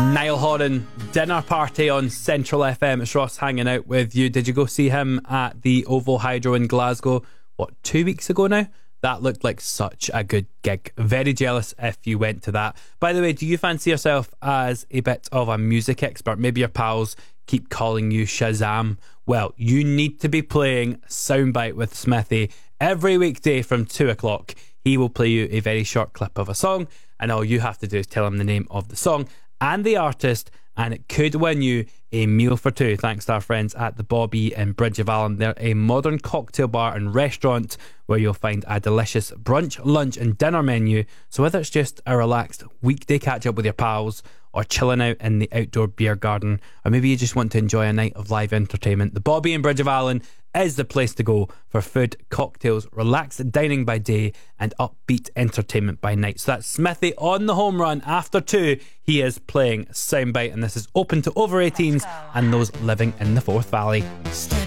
Niall Horan, dinner party on Central FM. It's Ross hanging out with you. Did you go see him at the OVO Hydro in Glasgow, 2 weeks ago now? That looked like such a good gig. Very jealous if you went to that. By the way, do you fancy yourself as a bit of a music expert? Maybe your pals keep calling you Shazam. Well, you need to be playing Soundbite with Smithy every weekday from 2 o'clock. He will play you a very short clip of a song, and all you have to do is tell him the name of the song and the artist, and it could win you a meal for two, thanks to our friends at the Bobby in Bridge of Allen. They're a modern cocktail bar and restaurant where you'll find a delicious brunch, lunch and dinner menu. So whether it's just a relaxed weekday catch up with your pals, or chilling out in the outdoor beer garden, or maybe you just want to enjoy a night of live entertainment, the Bobby in Bridge of Allen is the place to go for food, cocktails, relaxed dining by day and upbeat entertainment by night. So that's Smithy on the home run after 2. He is playing Soundbite, and this is open to over 18s and those living in the Forth Valley.